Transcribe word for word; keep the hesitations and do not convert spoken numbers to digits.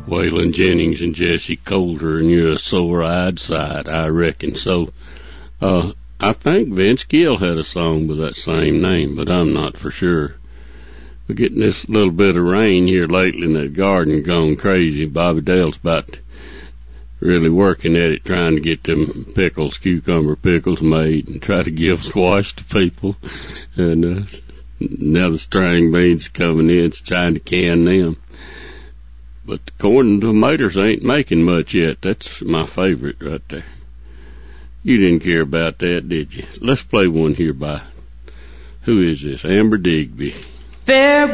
Waylon Jennings and Jesse Coulter, and you're a sore-eyed sight, I reckon. So, uh, I think Vince Gill had a song with that same name, but I'm not for sure. We're getting this little bit of rain here lately, and that garden gone crazy. Bobby Dale's about really working at it, trying to get them pickles, cucumber pickles made, and try to give squash to people. And uh, now the string beans coming in, so trying to can them. But the corn and tomatoes ain't making much yet. That's my favorite right there. You didn't care about that, did you? Let's play one here by, who is this? Amber Digby. Fair